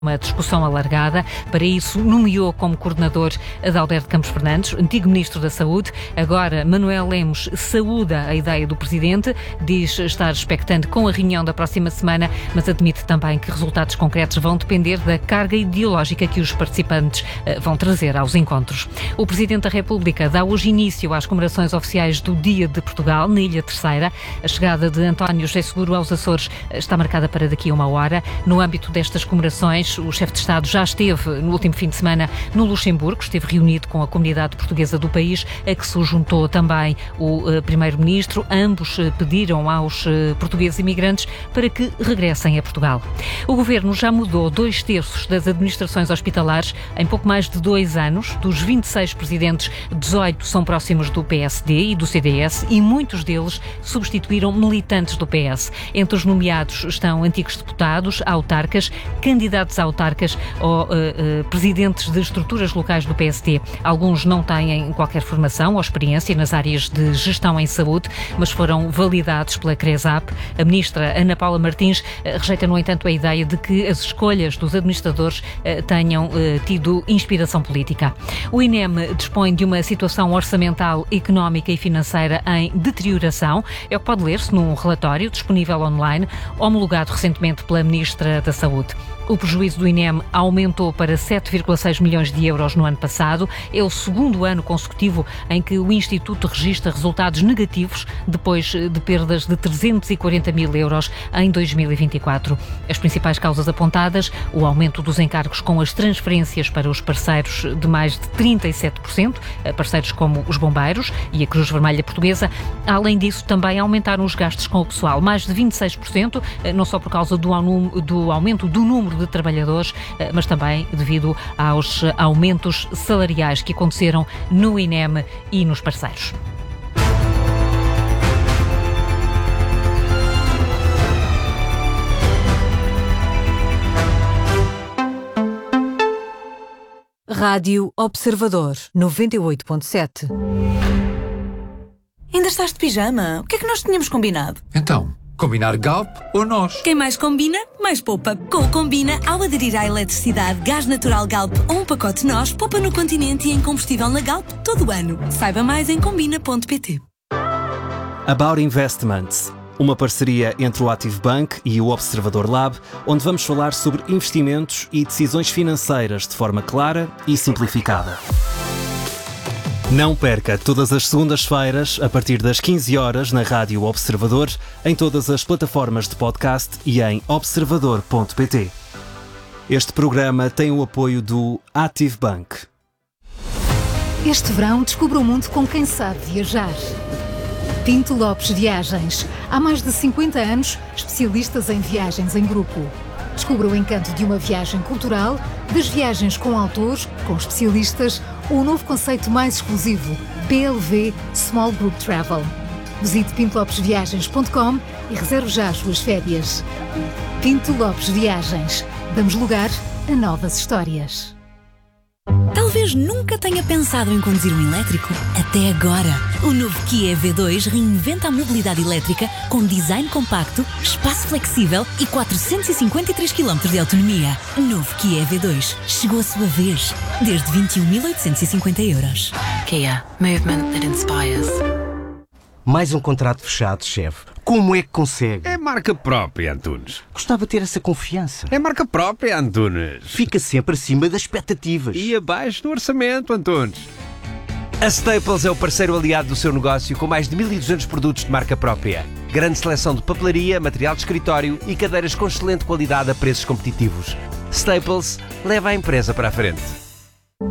uma discussão alargada. Para isso, nomeou como coordenador Adalberto Campos Fernandes, antigo Ministro da Saúde. Agora, Manuel Lemos saúda a ideia do Presidente, diz estar expectante com a reunião da próxima semana, mas admite também que resultados concretos vão depender da carga ideológica que os participantes vão trazer aos encontros. O Presidente da República dá hoje início às comemorações oficiais do Dia de Portugal, na Ilha Terceira. A chegada de António José Seguro aos Açores está marcada para daqui a uma hora. No âmbito destas comemorações, o chefe de Estado já esteve no último fim de semana no Luxemburgo, esteve reunido com a comunidade portuguesa do país, a que se juntou também o Primeiro-Ministro. Ambos pediram aos portugueses imigrantes para que regressem a Portugal. O Governo já mudou 2/3 das administrações hospitalares em pouco mais de 2 anos. Dos 26 presidentes, 18 são próximos do PSD e do CDS e muitos deles substituíram militantes do PS. Entre os nomeados estão antigos deputados, autarcas, candidatos a autarcas ou presidentes de estruturas locais do PSD. Alguns não têm qualquer formação ou experiência nas áreas de gestão em saúde, mas foram validados pela CRESAP. A ministra Ana Paula Martins rejeita, no entanto, a ideia de que as escolhas dos administradores tenham tido inspiração política. O INEM dispõe de uma situação orçamental, económica e financeira em deterioração. É o que pode ler-se num relatório disponível online, homologado recentemente pela Ministra da Saúde. O prejuízo do INEM aumentou para 7,6 milhões de euros no ano passado. É o segundo ano consecutivo em que o Instituto registra resultados negativos, depois de perdas de 340 mil euros em 2024. As principais causas apontadas: o aumento dos encargos com as transferências para os parceiros de mais de 37%, parceiros como os bombeiros e a Cruz Vermelha Portuguesa. Além disso, também aumentaram os gastos com o pessoal, mais de 26%, não só por causa do aumento do número de trabalhadores, mas também devido aos aumentos salariais que aconteceram no INEM e nos parceiros. Rádio Observador 98.7. Ainda estás de pijama? O que é que nós tínhamos combinado? Então, combinar Galp ou nós? Quem mais combina, mais poupa. Com o Combina, ao aderir à eletricidade, gás natural Galp ou um pacote nós, poupa no Continente e em combustível na Galp todo o ano. Saiba mais em combina.pt. About Investments, uma parceria entre o Active Bank e o Observador Lab, onde vamos falar sobre investimentos e decisões financeiras de forma clara e simplificada. Não perca todas as segundas-feiras, a partir das 15 horas, na Rádio Observador, em todas as plataformas de podcast e em observador.pt. Este programa tem o apoio do Active Bank. Este verão, descubra o mundo com quem sabe viajar. Pinto Lopes Viagens. Há mais de 50 anos, especialistas em viagens em grupo. Descubra o encanto de uma viagem cultural, das viagens com autores, com especialistas, ou um novo conceito mais exclusivo, PLV Small Group Travel. Visite pintolopesviagens.com e reserve já as suas férias. Pinto Lopes Viagens. Damos lugar a novas histórias. Talvez nunca tenha pensado em conduzir um elétrico. Até agora. O novo Kia EV2 reinventa a mobilidade elétrica com design compacto, espaço flexível e 453 km de autonomia. Novo Kia EV2. Chegou a sua vez. Desde 21.850 euros. Kia. Movement that inspires. Mais um contrato fechado, chefe. Como é que consegue? É marca própria, Antunes. Gostava de ter essa confiança. É marca própria, Antunes. Fica sempre acima das expectativas. E abaixo do orçamento, Antunes. A Staples é o parceiro aliado do seu negócio com mais de 1.200 produtos de marca própria. Grande seleção de papelaria, material de escritório e cadeiras com excelente qualidade a preços competitivos. Staples leva a empresa para a frente.